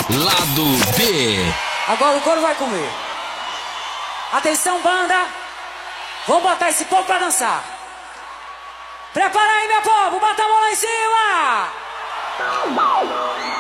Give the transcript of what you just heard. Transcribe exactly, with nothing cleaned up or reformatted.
Lado B. Agora o couro vai comer. Atenção, banda. Vamos botar esse povo pra dançar. Prepara aí, meu povo. Bota a mão lá em cima.